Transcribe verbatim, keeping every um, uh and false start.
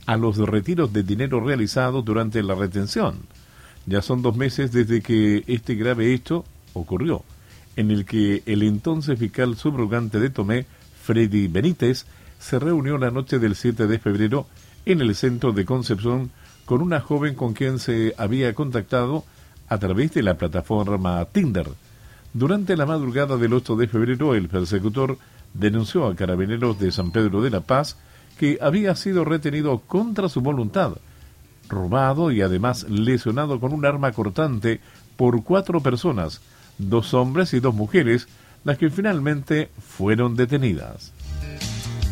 a los retiros de dinero realizados durante la retención. Ya son dos meses desde que este grave hecho ocurrió, en el que el entonces fiscal subrogante de Tomé, Freddy Benítez, se reunió la noche del siete de febrero en el centro de Concepción con una joven con quien se había contactado a través de la plataforma Tinder. Durante la madrugada del ocho de febrero, el persecutor denunció a Carabineros de San Pedro de la Paz que había sido retenido contra su voluntad, robado y además lesionado con un arma cortante por cuatro personas, dos hombres y dos mujeres, las que finalmente fueron detenidas.